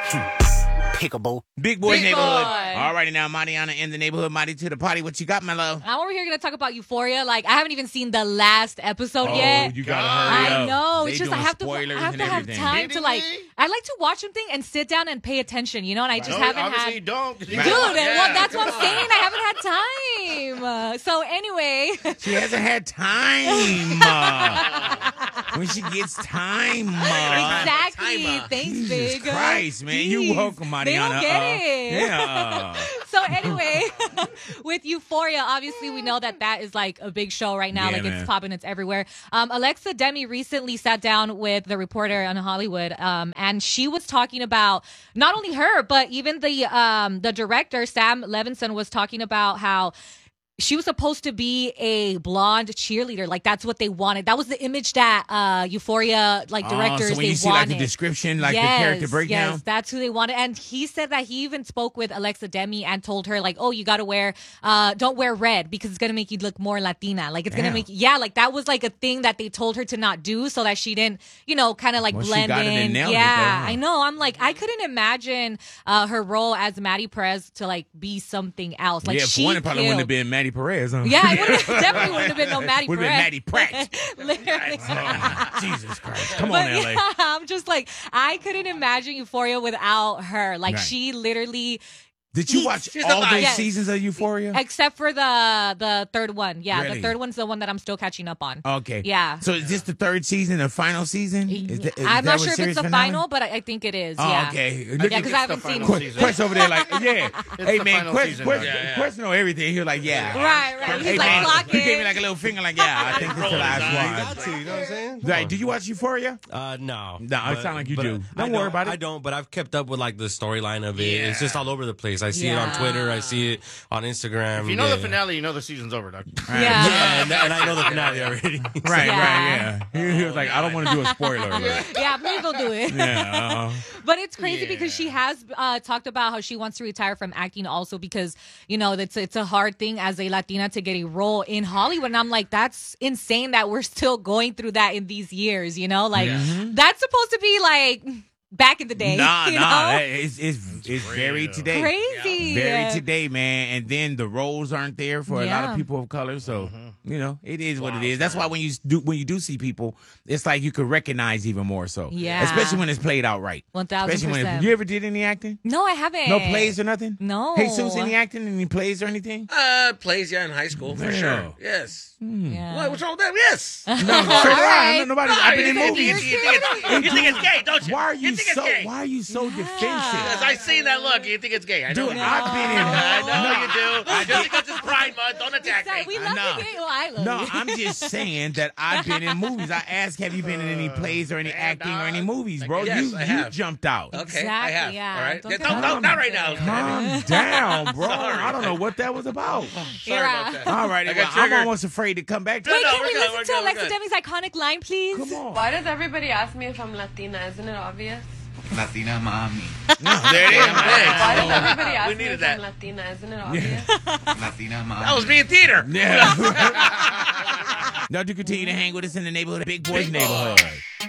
Pickable. Big Boy Big Neighborhood. Boy. All righty now, Mariana in the neighborhood. Marty to the party. What you got, my love? I'm over here going to talk about Euphoria. Like, I haven't even seen the last episode yet. You gotta hurry up. I know. They It's just I doing have to spoilers have and to have everything. time to like. I like to watch something and sit down and pay attention, you know. And I just haven't Obviously had. you don't. Dude, well, that's what I'm saying. I haven't had time. So anyway, She hasn't had time. When she gets time. exactly. Thanks, Jesus big. Christ, man. You're Jeez. welcome, They Mariana. don't get it. Yeah. So anyway, with Euphoria, obviously we know that is like a big show right now. Yeah, like man. it's popping, it's everywhere. Alexa Demi recently sat down with the reporter on Hollywood, and she was talking about not only her, but even the director Sam Levinson was talking about how she was supposed to be a blonde cheerleader. Like, that's what they wanted. That was the image that Euphoria, like, directors, so when they you see, wanted. like, the description, like, the character breakdown? Yes, that's who they wanted. And he said that he even spoke with Alexa Demi and told her, like, oh, you got to wear, don't wear red because it's going to make you look more Latina. Like, it's going to make, like, that was, like, a thing that they told her to not do so that she didn't, kind of, like, Well, she blend got it and in. nailed it, Yeah, though, huh? I know. I'm like, I couldn't imagine her role as Maddie Perez to, like, be something else. Like, yeah, for one, it probably wouldn't have been Maddie Perez. Huh? Yeah, it definitely wouldn't have been no Maddie Would have Perez. been Maddie Pratt. Literally. Jesus Christ. Come But on, LA. yeah, I'm just like, I couldn't imagine Euphoria without her. Like, Right. she literally... Did you watch She's all alive. those Yes. seasons of Euphoria? Except for the third one. Yeah, Really? the third one's the one that I'm still catching up on. Okay. Yeah. So is this the third season, the final season? Is I'm that not what sure if series it's the finale? final, but I think it is. Oh, yeah. okay. Yeah, because I haven't seen it. Quest over there, like, yeah. Hey, the man, final Quest, season, Quest, though. Yeah. Quest know everything. He was like, yeah. Right. Hey, He's man, like, he clock gave me it. like a little finger, like, yeah, I think this is the last Got one. to, you know what I'm saying? Right, do you watch Euphoria? No. No, it sound like you but do. I Don't worry about it. I don't, but I've kept up with like the storyline of it. It's just all over the place. I see it on Yeah. Twitter. I see it on Instagram. If you know yeah. the finale, you know the season's over, dog. Right. Yeah. Yeah, and I know the finale already. Right, Yeah. right, yeah. He was like, I don't want to do a spoiler alert. Yeah, please don't do it. Yeah. But it's crazy because she has talked about how she wants to retire from acting also because, it's a hard thing as a Latina to get a role in Hollywood. And I'm like, that's insane that we're still going through that in these years, Like, that's supposed to be like back in the day. Nah, you nah. know? It's very today. Crazy. Very today, man. And then the roles aren't there for a lot Yeah. of people of color. So, it is what it is. That's why when you do see people, it's like you could recognize even more so. Yeah. Especially when it's played out right. 1000%. You ever did any acting? No, I haven't. No plays or nothing? No. Hey, Sus, any acting, any plays or anything? Plays, in high school, for Yeah. sure. Yes. Yeah. What, what's wrong with that? Yes. No, right. nobody. I've been in you movies. think it's gay, don't you? Why are you think it's so? gay? Why are you so Because defensive? I seen that look. You think it's gay. I know Dude, you. I've been in. I know No, you do. Just because it's Pride Month, don't attack Exactly. me. We love know. you. Well, I love No, you. I'm just saying that I've been in movies. I asked, have you been in any plays or any acting or any movies, bro? Yes, I you have. jumped out. Okay, I Exactly, have. yeah. All right. Don't Yeah, get don't, mad. not right now. Calm down, bro. Sorry. I don't know what that was about. Sorry about that. All right, I well, got I'm triggered. almost afraid to come back to Wait, No, can we're we good, listen we're to good, Alexa we're good. Demi's iconic line, please? Come on. Why does everybody ask me if I'm Latina? Isn't it obvious? Latina mami. No, there it is. Why does everybody ask We me needed if that. I'm Latina? Isn't it obvious? Latina mami. That was me in theater. Yeah. Now, do continue to hang with us in the neighborhood, Big Boys Neighborhood.